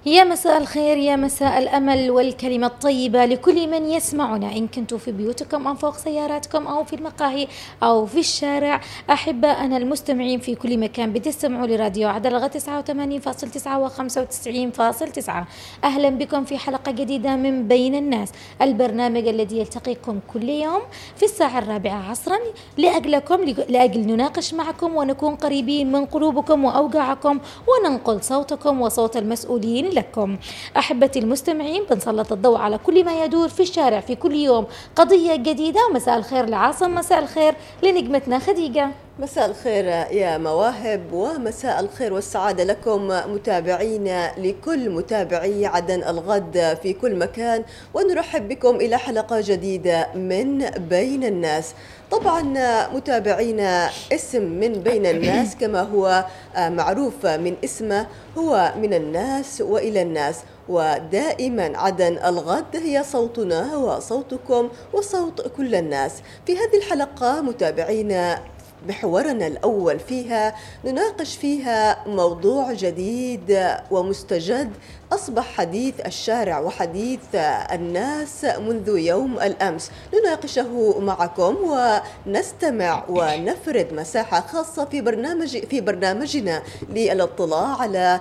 يا مساء الخير، يا مساء الأمل والكلمة الطيبة لكل من يسمعنا، إن كنتم في بيوتكم أو فوق سياراتكم أو في المقاهي أو في الشارع. أحبائنا المستمعين في كل مكان، بتستمعوا لراديو عدن 89.9 و95.9. أهلا بكم في حلقة جديدة من بين الناس، البرنامج الذي يلتقيكم كل يوم في الساعة 4 عصرا لأجل نناقش معكم ونكون قريبين من قلوبكم وأوجاعكم، وننقل صوتكم وصوت المسؤولين لكم. أحبتي المستمعين، بنسلط الضوء على كل ما يدور في الشارع في كل يوم، قضية جديدة. مساء الخير لعاصم، مساء الخير لنجمتنا خديجة. مساء الخير يا مواهب، ومساء الخير والسعادة لكم متابعينا، لكل متابعي عدن الغد في كل مكان، ونرحب بكم إلى حلقة جديدة من بين الناس. طبعا متابعينا، اسم من بين الناس كما هو معروف من اسمه، هو من الناس وإلى الناس، ودائما عدن الغد هي صوتنا وصوتكم وصوت كل الناس. في هذه الحلقة متابعينا، محورنا الأول فيها نناقش فيها موضوع جديد ومستجد أصبح حديث الشارع وحديث الناس منذ يوم الأمس. نناقشه معكم ونستمع ونفرد مساحة خاصة في برنامجنا للاطلاع على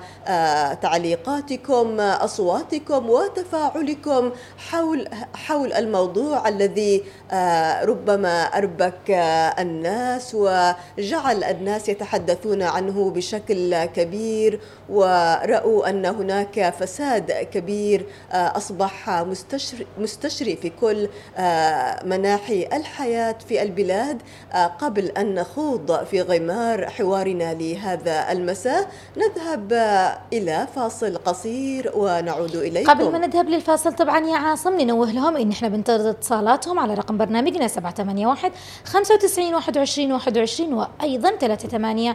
تعليقاتكم، أصواتكم وتفاعلكم حول الموضوع الذي ربما أربك الناس وجعل الناس يتحدثون عنه بشكل كبير، ورأوا أن هناك فساد كبير أصبح مستشري في كل مناحي الحياة في البلاد. قبل أن نخوض في غمار حوارنا لهذا المساء، نذهب إلى فاصل قصير ونعود إليكم. قبل ما نذهب للفاصل طبعا يا عاصم، ننوه لهم إن احنا بنتظر اتصالاتهم على رقم برنامجنا 781 95 21 21، وأيضا 38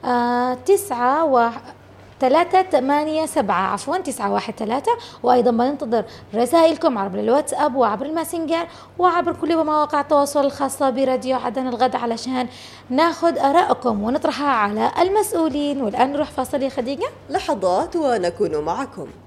9 387 عفوا 913. وأيضا بننتظر رسائلكم عبر الواتساب وعبر الماسنجر وعبر كل مواقع التواصل الخاصة براديو عدن الغد، علشان ناخذ آراءكم ونطرحها على المسؤولين. والآن نروح فاصل يا خديجة، لحظات ونكون معكم.